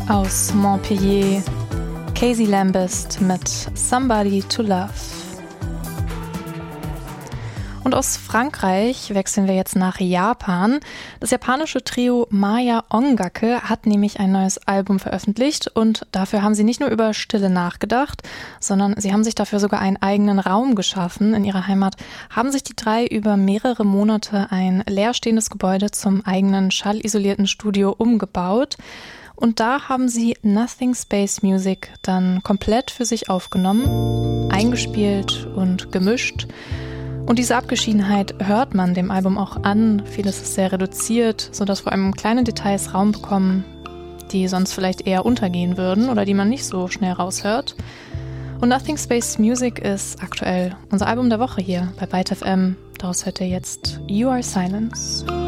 Aus Montpellier, Casey Lambist mit Somebody to Love. Und aus Frankreich wechseln wir jetzt nach Japan. Das japanische Trio Maya Ongake hat nämlich ein neues Album veröffentlicht und dafür haben sie nicht nur über Stille nachgedacht, sondern sie haben sich dafür sogar einen eigenen Raum geschaffen. In ihrer Heimat haben sich die drei über mehrere Monate ein leerstehendes Gebäude zum eigenen schallisolierten Studio umgebaut. Und da haben sie Nothing Space Music dann komplett für sich aufgenommen, eingespielt und gemischt. Und diese Abgeschiedenheit hört man dem Album auch an. Vieles ist sehr reduziert, sodass vor allem kleine Details Raum bekommen, die sonst vielleicht eher untergehen würden oder die man nicht so schnell raushört. Und Nothing Space Music ist aktuell unser Album der Woche hier bei Byte FM. Daraus hört ihr jetzt You Are Silence.